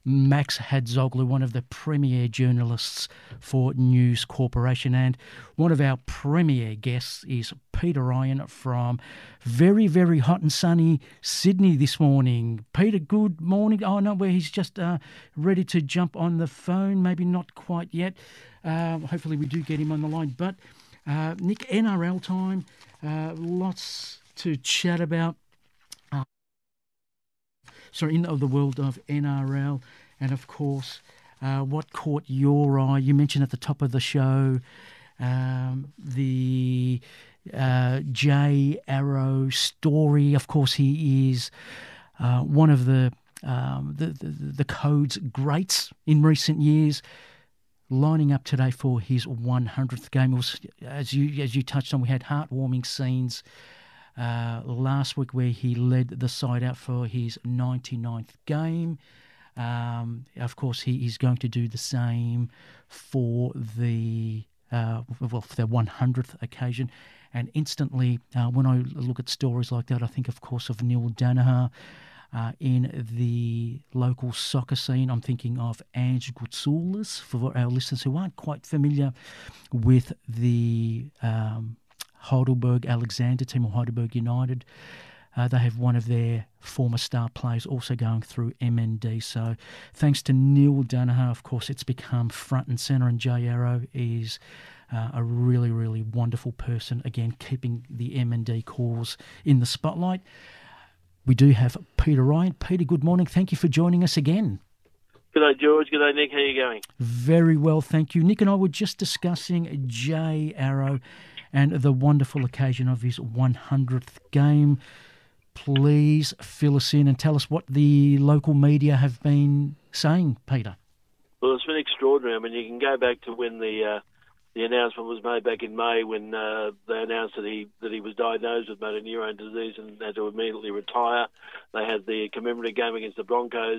Max Hadzoglu, one of the premier journalists for News Corporation. And one of our premier guests is Peter Ryan from very, very hot and sunny Sydney this morning. Peter, good morning. Oh, no, where he's just uh, ready to jump on the phone. Maybe not quite yet. Uh, hopefully we do get him on the line. But, uh, Nick, N R L time, uh, lots to chat about. Sorry, in the world of N R L, and of course, uh, what caught your eye? You mentioned at the top of the show um, the uh, Jay Arrow story. Of course, he is uh, one of the, um, the, the the Codes greats in recent years, lining up today for his one hundredth game. It was, as you as you touched on, we had heartwarming scenes Uh, last week where he led the side out for his ninety-ninth game. Um, of course, he is going to do the same for the uh, well for the one hundredth occasion. And instantly, uh, when I look at stories like that, I think, of course, of Neil Danaher uh, in the local soccer scene. I'm thinking of Ange Goutsoulis, for our listeners who aren't quite familiar with the Um, Heidelberg Alexander team, or Heidelberg United. Uh, they have one of their former star players also going through M N D. So thanks to Neil Danaher, of course, it's become front and centre, and Jay Arrow is uh, a really, really wonderful person, again, keeping the M N D cause in the spotlight. We do have Peter Ryan. Peter, good morning. Thank you for joining us again.
G'day, George. G'day, Nick. How are you going?
Very well, thank you. Nick and I were just discussing Jay Arrow and the wonderful occasion of his one hundredth game. Please fill us in and tell us what the local media have been saying, Peter.
Well, it's been extraordinary. I mean, you can go back to when the uh, the announcement was made back in May, when uh, they announced that he that he was diagnosed with motor neurone disease and had to immediately retire. They had the commemorative game against the Broncos,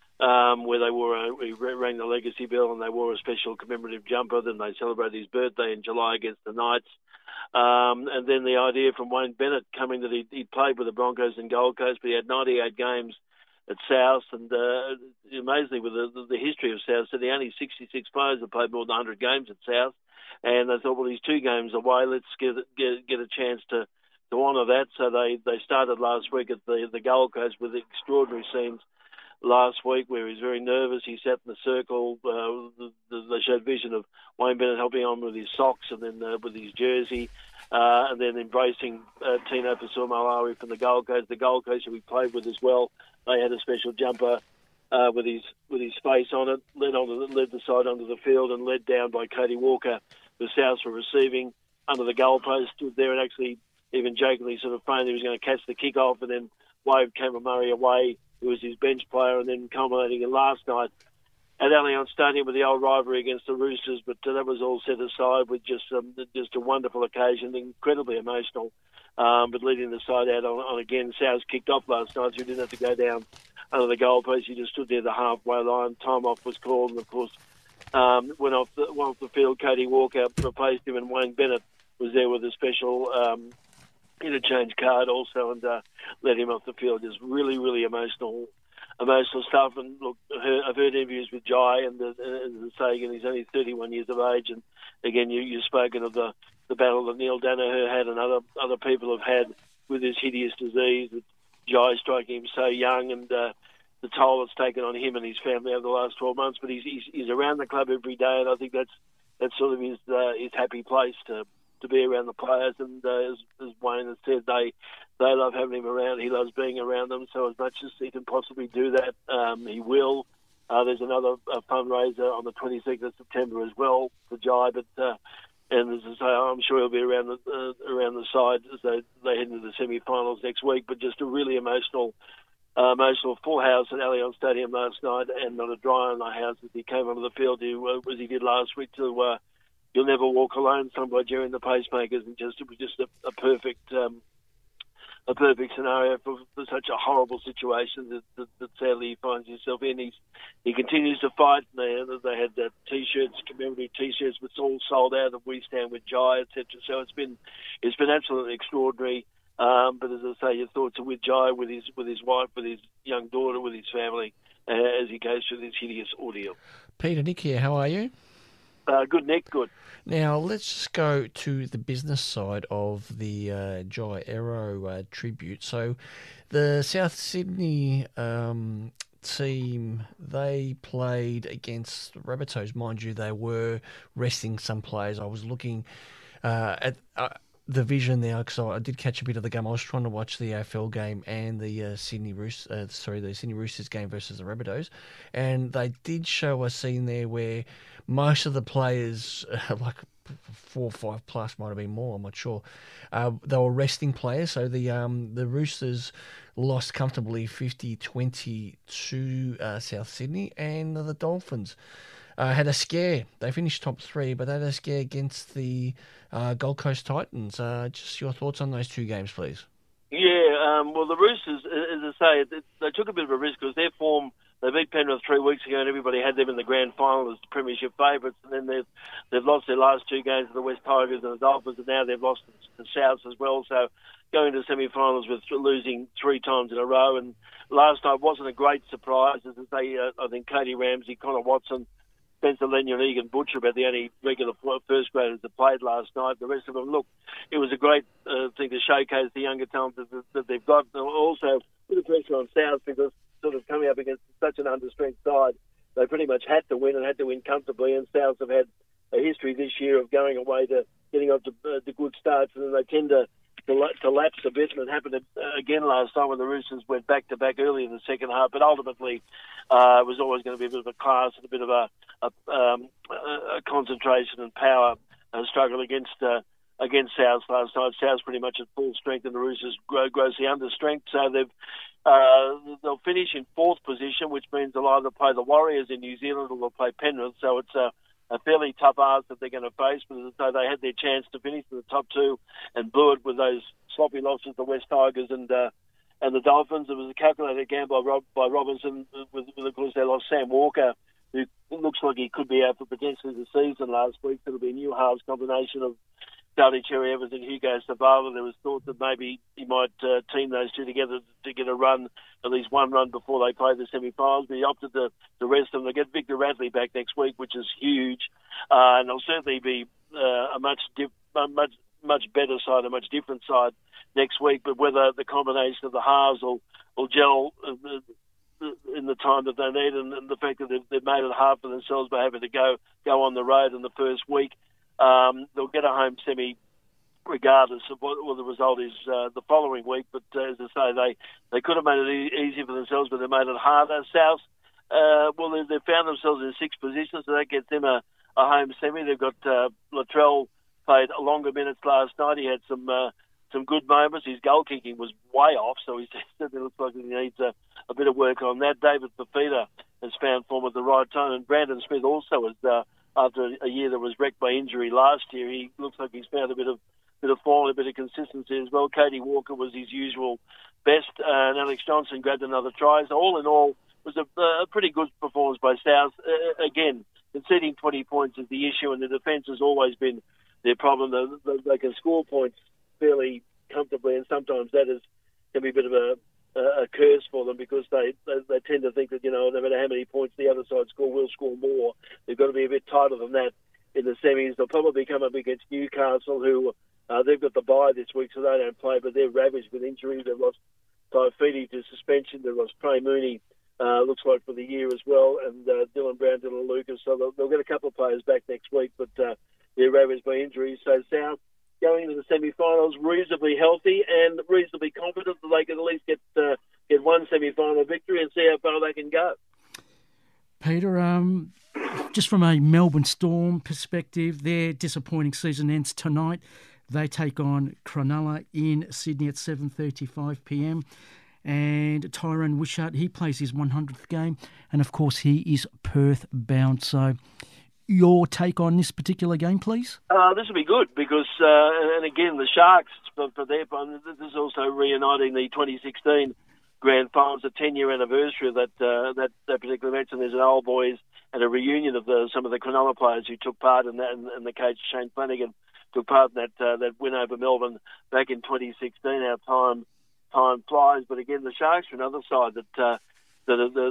Um, where they wore a, we rang the legacy bell and they wore a special commemorative jumper. Then they celebrated his birthday in July against the Knights. Um, and then the idea from Wayne Bennett coming that he, he played with the Broncos and Gold Coast, but he had ninety-eight games at South. And uh, amazingly, with the, the, the history of South, so the only sixty-six players have played more than one hundred games at South. And they thought, well, he's two games away. Let's get get, get a chance to, to honour that. So they, they started last week at the, the Gold Coast with extraordinary scenes. Last week, where he was very nervous, he sat in the circle. Uh, the, the, they showed vision of Wayne Bennett helping on with his socks and then uh, with his jersey, uh, and then embracing uh, Tino Fa'asuamaleaui from the Gold Coast. The Gold Coast, who we played with as well, they had a special jumper uh, with his with his face on it, led on the, led the side onto the field and led down by Cody Walker. The Souths were receiving under the goalpost, stood there and actually even jokingly sort of feigned he was going to catch the kick-off and then waved Cameron Murray away, who was his bench player, and then culminating in last night at Allianz Stadium with the old rivalry against the Roosters. But uh, that was all set aside with just um, just a wonderful occasion, incredibly emotional, um, but leading the side out on, on again. South kicked off last night, so he didn't have to go down under the goalpost. He just stood there the halfway line. Time off was called, and of course, um, went off the, went off the field. Cody Walker replaced him, and Wayne Bennett was there with a special Um, interchange card also, and uh, let him off the field. Just really, really emotional, emotional stuff. And look, I've heard interviews with Jai, and the, as I say again, he's only thirty-one years of age. And again, you, you've spoken of the, the battle that Neil Danaher had, and other other people have had with this hideous disease. With Jai striking him so young, and uh, the toll it's taken on him and his family over the last twelve months. But he's he's, he's around the club every day, and I think that's that's sort of his uh, his happy place to. to be around the players, and uh, as, as Wayne has said, they they love having him around. He loves being around them, so as much as he can possibly do that, um, he will. Uh, there's another uh, fundraiser on the twenty-second of September as well for Jai, but uh, and as I say, I'm sure he'll be around the uh, around the side as they, they head into the semi-finals next week. But just a really emotional, uh, emotional full house at Allianz Stadium last night, and not a dry on the house as he came onto the field, to, uh, as he did last week, to. Uh, You'll Never Walk Alone, sung by Jerry and the Pacemakers, and just it was just a, a perfect um, a perfect scenario for, for such a horrible situation that, that, that sadly he finds himself in. He's, he continues to fight. They, they had uh, T-shirts, commemorative T-shirts, which all sold out of We Stand With Jai, et cetera. So it's been it's been absolutely extraordinary. Um, but as I say, your thoughts are with Jai, with his with his wife, with his young daughter, with his family, uh, as he goes through this hideous ordeal.
Peter, Nick here. How are you?
Uh, good, Nick. Good.
Now, let's just go to the business side of the uh, Jai Arrow uh, tribute. So, the South Sydney um, team, they played against the Rabbitohs. Mind you, they were resting some players. I was looking uh, at uh, the vision there because I, I did catch a bit of the game. I was trying to watch the A F L game and the uh, Sydney Roos, uh, sorry, the Sydney Roosters game versus the Rabbitohs, and they did show a scene there where most of the players, uh, like four or five plus, might have been more, I'm not sure, uh, they were resting players. So the um, the Roosters lost comfortably fifty twenty to uh, South Sydney, and the Dolphins uh, had a scare. They finished top three, but they had a scare against the uh, Gold Coast Titans. Uh, just your thoughts on those two games, please.
Yeah, um, well, the Roosters, as I say, they took a bit of a risk because their form, they beat Penrith three weeks ago and everybody had them in the grand final as the premiership favourites, and then they've, they've lost their last two games to the West Tigers and the Dolphins, and now they've lost to the Souths as well. So going to semi-finals with losing three times in a row, and last night wasn't a great surprise. As I say, uh, I think Cody Ramsey, Connor Watson, Spencer Lenya and Egan Butcher about the only regular first graders that played last night. The rest of them, look, it was a great uh, thing to showcase the younger talent that, that they've got. Also, a bit of pressure on South because sort of coming up against such an understrength side, they pretty much had to win and had to win comfortably. And South have had a history this year of going away to getting off to, uh, to good starts, and then they tend to to, to lapse a bit, and it happened again last time when the Roosters went back-to-back early in the second half. But ultimately, uh, it was always going to be a bit of a class and a bit of a, a, um, a concentration and power uh, struggle against uh, against South last night. South's pretty much at full strength, and the Roosters grow, grossly under strength. So they've uh, they'll finish in fourth position, which means they'll either play the Warriors in New Zealand or they'll play Penrith. So it's a a fairly tough ask that they're going to face, but as I say, they had their chance to finish in the top two and blew it with those sloppy losses to the West Tigers and uh, and the Dolphins. It was a calculated gamble by, Rob, by Robinson, with, with, of course, they lost Sam Walker, who looks like he could be out for potentially the season last week. It'll be a new halves combination of Charlie Cherry Evans and Hugo Savava. There was thought that maybe he might uh, team those two together to get a run, at least one run before they play the semi-finals, but he opted to, to rest them. They get Victor Radley back next week, which is huge, uh, and they'll certainly be uh, a much, dif- a much much better side, a much different side next week, but whether the combination of the halves will, will gel uh, in the time that they need, and, and the fact that they've, they've made it hard for themselves by having to go, go on the road in the first week, Um, they'll get a home semi regardless of what, what the result is uh, the following week. But uh, as I say, they, they could have made it e- easier for themselves, but they made it harder. South, uh, well, they, they've found themselves in sixth position, so that gets them a, a home semi. They've got uh, Latrell played longer minutes last night. He had some uh, some good moments. His goal kicking was way off, so he certainly looks like he needs a, a bit of work on that. David Fafita has found form at the right time, and Brandon Smith also has. Uh, After a year that was wrecked by injury last year, he looks like he's found a bit of bit of form, a bit of consistency as well. Cody Walker was his usual best, uh, and Alex Johnson grabbed another try. So all in all, it was a, a pretty good performance by South. Uh, again, conceding twenty points is the issue, and the defence has always been their problem. They, they can score points fairly comfortably, and sometimes that is can be a bit of a a curse for them because they, they they tend to think that, you know, no matter how many points the other side score, we'll score more. They've got to be a bit tighter than that in the semis. They'll probably come up against Newcastle, who uh, they've got the bye this week, so they don't play, but they're ravaged with injuries. They've lost Taifiti to suspension. They've lost Trey Mooney, uh, looks like, for the year as well, and uh, Dylan Brown, Dylan Lucas. So they'll, they'll get a couple of players back next week, but uh, they're ravaged by injuries. So South, going into the semi-finals, reasonably healthy and reasonably confident that they can at least get uh, get one semi-final victory and see how far they can go.
Peter, um, just from a Melbourne Storm perspective, their disappointing season ends tonight. They take on Cronulla in Sydney at seven thirty-five p m. And Tyrone Wishart, he plays his one hundredth game. And, of course, he is Perth-bound. So your take on this particular game, please?
Uh, this will be good because, uh, and again, the Sharks, for, for their part, this is also reuniting the twenty sixteen Grand Finals, the ten-year anniversary of that, uh, that that particular match, and there's an old boys and a reunion of the, some of the Cronulla players who took part in that, and, and the coach Shane Flanagan took part in that uh, that win over Melbourne back in twenty sixteen. Our time time flies, but again, the Sharks are another side that uh, that are, the,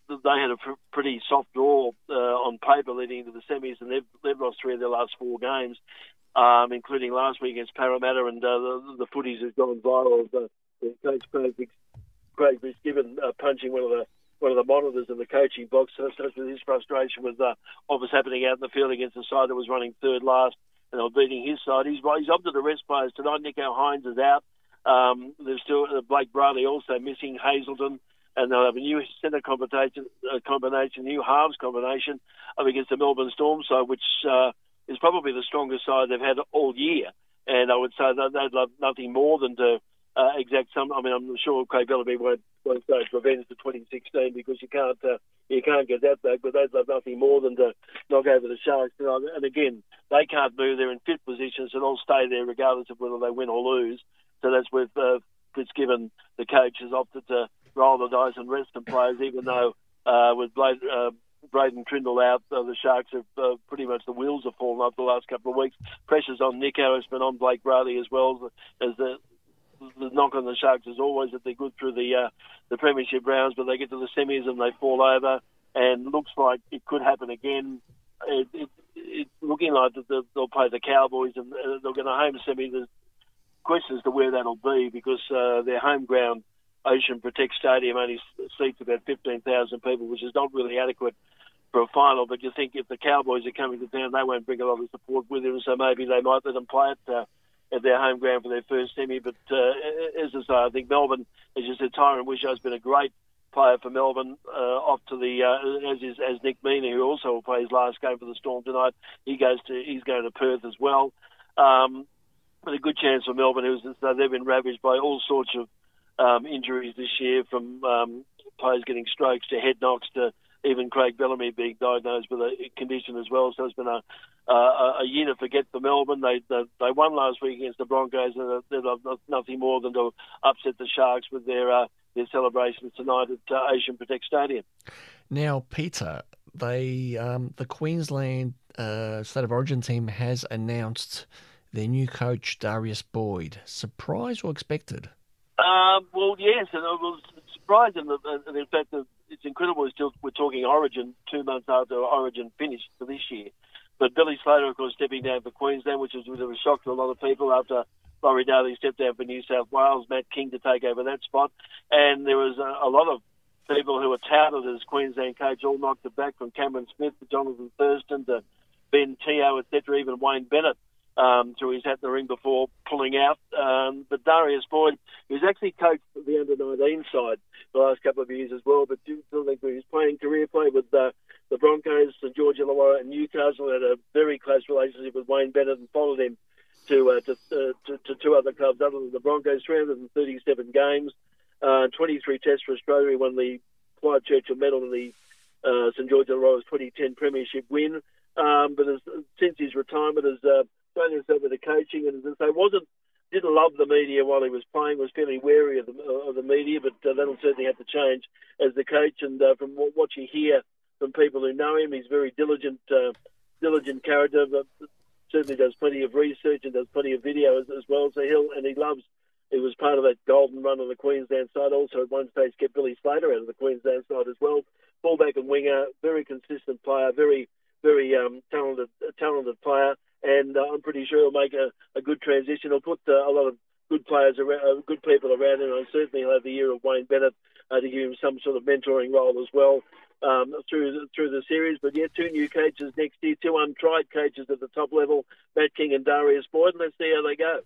they had a pr- pretty soft draw uh, on paper leading into the semis, and they've, they've lost three of their last four games, um, including last week against Parramatta, and uh, the, the footies have gone viral. Of, uh, Coach Craig, Craig Fitzgibbon uh, punching one of the one of the monitors in the coaching box. So that's with his frustration with uh, what was happening out in the field against the side that was running third last, and they were beating his side. He's, he's opted to rest players tonight. Nico Hines is out. Um, there's still uh, Blake Bradley also missing, Hazelton, and they'll have a new centre combination, uh, combination, new halves combination up against the Melbourne Storm side, which uh, is probably the strongest side they've had all year. And I would say that they'd love nothing more than to uh, exact some. I mean, I'm sure Craig Bellamy won't, won't go to revenge for twenty sixteen because you can't uh, you can't get that back. But they'd love nothing more than to knock over the Sharks. And again, they can't move. They're in fifth position, so they'll stay there regardless of whether they win or lose. So that's with uh, Fitzgibbon, the coach, has opted to roll the dice and rest some players, even though uh, with Blade, uh, Braden Trindle out, uh, the Sharks have uh, pretty much the wheels have fallen off the last couple of weeks. Pressure's on Nick Harris, but on Blake Bradley as well. As the, the knock on the Sharks is always that they're good through the uh, the premiership rounds, but they get to the semis and they fall over. And looks like it could happen again. It, it, it's looking like that they'll play the Cowboys and they'll get a home semi. There's question as to where that'll be because uh, their home ground, Ocean Protect Stadium, only seats about fifteen thousand people, which is not really adequate for a final. But you think if the Cowboys are coming to town, they won't bring a lot of support with them, so maybe they might let them play it uh, at their home ground for their first semi. But uh, as I say, I think Melbourne, as you said, Tyron Wisho has been a great player for Melbourne. Uh, off to the uh, as is as Nick Meaney, who also will play his last game for the Storm tonight. He goes to he's going to Perth as well. Um, But a good chance for Melbourne, who's uh, they've been ravaged by all sorts of um, injuries this year, from um, players getting strokes to head knocks to even Craig Bellamy being diagnosed with a condition as well. So it's been a a, a year to forget for Melbourne. They, they they won last week against the Broncos, and they're nothing more than to upset the Sharks with their uh, their celebrations tonight at uh, Ocean Protect Stadium.
Now, Peter, they um, the Queensland uh, State of Origin team has announced their new coach, Darius Boyd. Surprised or expected?
Um, well, yes, and I was surprised. And, and in fact, it's incredible we're still we're talking Origin two months after Origin finished for this year. But Billy Slater, of course, stepping down for Queensland, which was a bit of a shock to a lot of people after Laurie Daly stepped down for New South Wales, Matt King to take over that spot. And there was a, a lot of people who were touted as Queensland coach all knocked it back, from Cameron Smith to Jonathan Thurston to Ben Teo, et cetera, even Wayne Bennett. Um, threw his hat in the ring before pulling out. Um, but Darius Boyd, who's actually coached the under nineteen side the last couple of years as well, but still think his playing career, played with uh, the Broncos, St George Illawarra and Newcastle, had a very close relationship with Wayne Bennett and followed him to uh, to, uh, to, to two other clubs other than the Broncos, three hundred thirty-seven games, uh, twenty-three tests for Australia. He won the Clyde Churchill Medal in the uh, St George Illawarra's twenty ten Premiership win. Um, but as, since his retirement has uh, thrown himself into coaching, and as I say, wasn't didn't love the media while he was playing, was fairly wary of the, of the media, but uh, that'll certainly have to change as the coach. And uh, from what, what you hear from people who know him, he's a very diligent, uh, diligent character. But certainly does plenty of research and does plenty of video as, as well. So he'll and he loves. He was part of that golden run on the Queensland side. Also, at one stage, kept Billy Slater out of the Queensland side as well. Fullback and winger, very consistent player, very. Very um, talented, talented player, and uh, I'm pretty sure he'll make a, a good transition. He'll put uh, a lot of good players, around, uh, good people around him, and certainly he'll have the year of Wayne Bennett uh, to give him some sort of mentoring role as well um, through the, through the series. But yeah, two new coaches next year, two untried coaches at the top level, Matt King and Darius Boyd. And let's see how they go.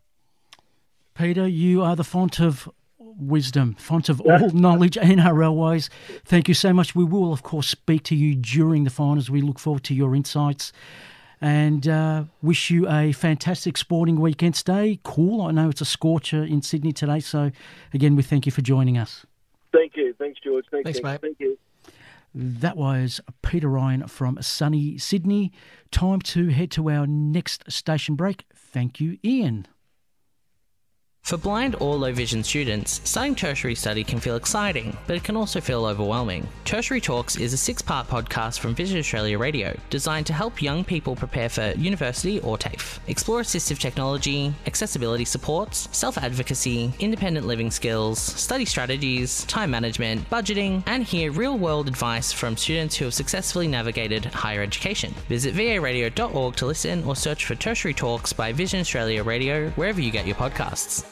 Peter, you are the font of wisdom, font of all knowledge N R L-wise. Thank you so much. We will, of course, speak to you during the finals. We look forward to your insights and uh, wish you a fantastic sporting weekend. Stay cool. I know it's a scorcher in Sydney today, so again, we thank you for joining us.
Thank you. Thanks, George. Thanks,
Thanks, mate.
Thank you.
That was Peter Ryan from sunny Sydney. Time to head to our next station break. Thank you, Ian.
For blind or low vision students, starting tertiary study can feel exciting, but it can also feel overwhelming. Tertiary Talks is a six-part podcast from Vision Australia Radio, designed to help young people prepare for university or TAFE. Explore assistive technology, accessibility supports, self-advocacy, independent living skills, study strategies, time management, budgeting, and hear real-world advice from students who have successfully navigated higher education. Visit v a radio dot org to listen or search for Tertiary Talks by Vision Australia Radio wherever you get your podcasts.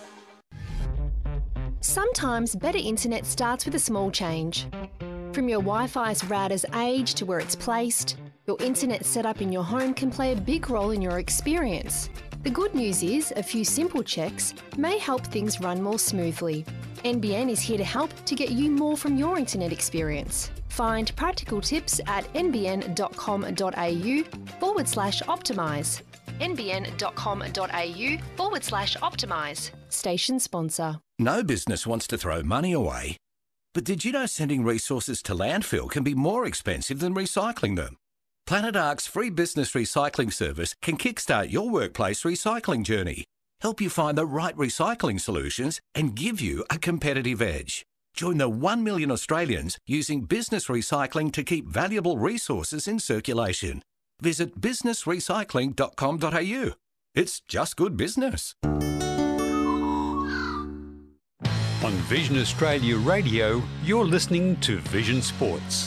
Sometimes better internet starts with a small change. From your Wi-Fi's router's age to where it's placed, your internet setup in your home can play a big role in your experience. The good news is a few simple checks may help things run more smoothly. N B N is here to help to get you more from your internet experience. Find practical tips at nbn.com.au forward slash optimise. nbn.com.au forward slash optimise. Station sponsor.
No business wants to throw money away. But did you know sending resources to landfill can be more expensive than recycling them? Planet Ark's free business recycling service can kickstart your workplace recycling journey, help you find the right recycling solutions, and give you a competitive edge. Join the one million Australians using business recycling to keep valuable resources in circulation. Visit business recycling dot com dot a u. It's just good business.
On Vision Australia Radio, you're listening to Vision Sports.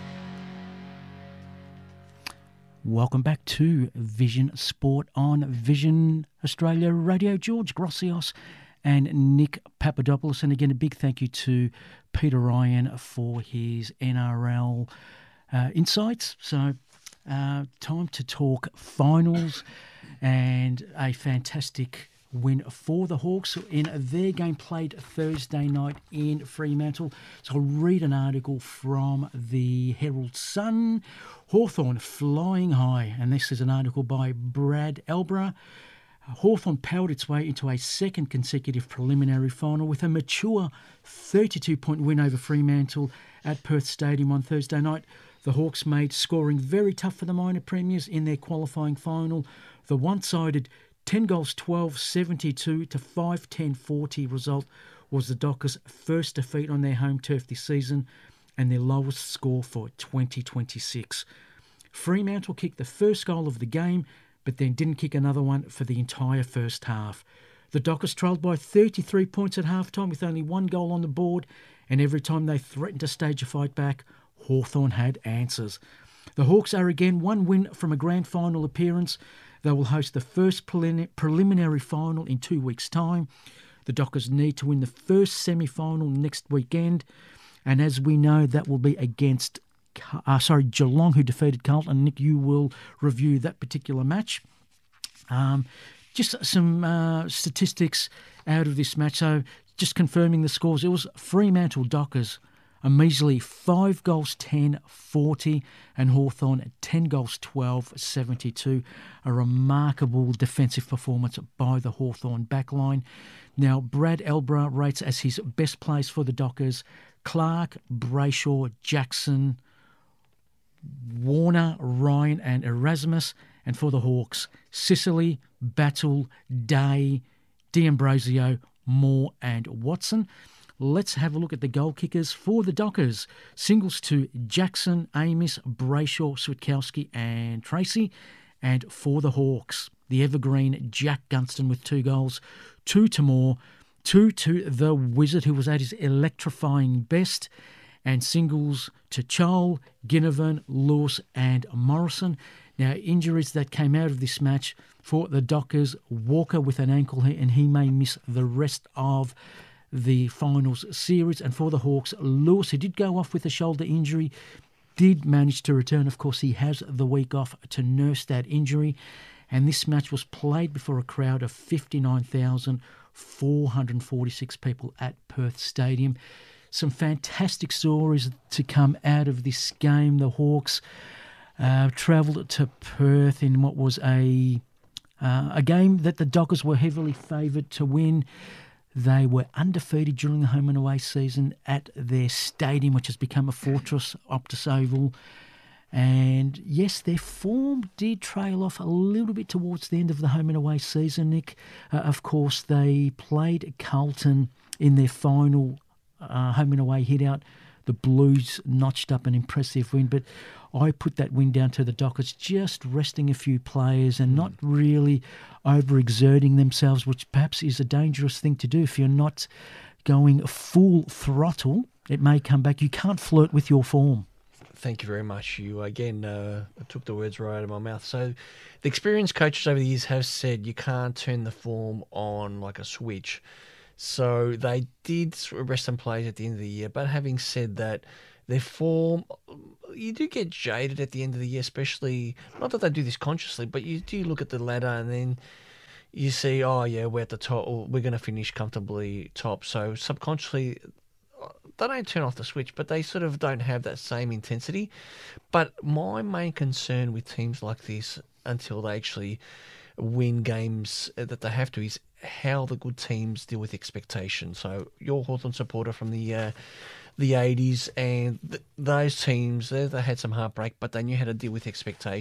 Welcome back to Vision Sport on Vision Australia Radio. George Grossios and Nick Papadopoulos. And again, a big thank you to Peter Ryan for his N R L uh, insights. So uh, time to talk finals and a fantastic win for the Hawks in their game played Thursday night in Fremantle. So I'll read an article from the Herald Sun. Hawthorn flying high, and this is an article by Brad Elborough. Hawthorn powered its way into a second consecutive preliminary final with a mature thirty-two point win over Fremantle at Perth Stadium on Thursday night. The Hawks made scoring very tough for the minor premiers in their qualifying final. The one-sided ten goals twelve seventy-two to five ten forty result was the Dockers' first defeat on their home turf this season and their lowest score for twenty twenty-six. Fremantle kicked the first goal of the game, but then didn't kick another one for the entire first half. The Dockers trailed by thirty-three points at halftime with only one goal on the board, and every time they threatened to stage a fight back, Hawthorn had answers. The Hawks are again one win from a grand final appearance. They will host the first preliminary final in two weeks' time. The Dockers need to win the first semi-final next weekend. And as we know, that will be against uh, sorry Geelong, who defeated Carlton. Nick, you will review that particular match. Um, just some uh, statistics out of this match. So just confirming the scores, it was Fremantle Dockers a measly five goals ten forty and Hawthorn ten goals twelve seventy-two. A remarkable defensive performance by the Hawthorn backline. Now, Brad Elborough rates as his best players for the Dockers Clark, Brayshaw, Jackson, Warner, Ryan and Erasmus. And for the Hawks, Sicily, Battle, Day, D'Ambrosio, Moore and Watson. Let's have a look at the goal kickers for the Dockers. Singles to Jackson, Amos, Brayshaw, Switkowski and Tracy. And for the Hawks, the evergreen Jack Gunston with two goals. Two to Moore, two to the Wizard, who was at his electrifying best. And singles to Chol, Ginnivan, Lewis and Morrison. Now, injuries that came out of this match for the Dockers, Walker with an ankle and he may miss the rest of the finals series. And for the Hawks, Lewis, who did go off with a shoulder injury, did manage to return. Of course, he has the week off to nurse that injury. And this match was played before a crowd of fifty-nine thousand four hundred forty-six people at Perth Stadium. Some fantastic stories to come out of this game. The Hawks uh, travelled to Perth in what was a uh, a game that the Dockers were heavily favoured to win. They were undefeated during the home and away season at their stadium, which has become a fortress, Optus Oval. And yes, their form did trail off a little bit towards the end of the home and away season, Nick. Uh, of course, they played Carlton in their final uh, home and away hit-out. The Blues notched up an impressive win, but I put that win down to the Dockers just resting a few players and not really overexerting themselves, which perhaps is a dangerous thing to do. If you're not going full throttle, it may come back. You can't flirt with your form.
Thank you very much. You, again, uh, took the words right out of my mouth. So the experienced coaches over the years have said you can't turn the form on like a switch. So they did rest some players at the end of the year. But having said that, their form, you do get jaded at the end of the year, especially, not that they do this consciously, but you do look at the ladder and then you see, oh, yeah, we're at the top, or we're going to finish comfortably top. So subconsciously, they don't turn off the switch, but they sort of don't have that same intensity. But my main concern with teams like this, until they actually win games that they have to, is how the good teams deal with expectation. So you're a Hawthorn supporter from the uh, the eighties, and th- those teams, they, they had some heartbreak, but they knew how to deal with expectation.